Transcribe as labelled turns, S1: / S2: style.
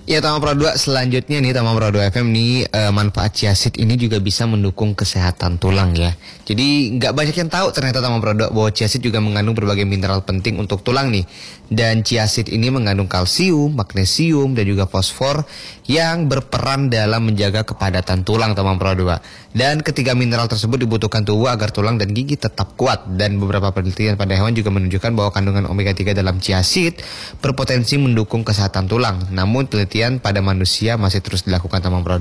S1: Ya, Tama Pro 2 selanjutnya nih, Tama Pro 2 FM nih, manfaat chiaseed ini juga bisa mendukung kesehatan tulang ya. Jadi nggak banyak yang tahu ternyata Tama Pro 2 bahwa chiaseed juga mengandung berbagai mineral penting untuk tulang nih. Dan chiaseed ini mengandung kalsium, magnesium, dan juga fosfor yang berperan dalam menjaga kepadatan tulang, Tama Pro 2. Dan ketiga mineral tersebut dibutuhkan tubuh agar tulang dan gigi tetap kuat. Dan beberapa penelitian pada hewan juga menunjukkan bahwa kandungan omega 3 dalam chiaseed berpotensi mendukung kesehatan tulang. Namun penelitian pada manusia masih terus dilakukan, Tama Pro 2.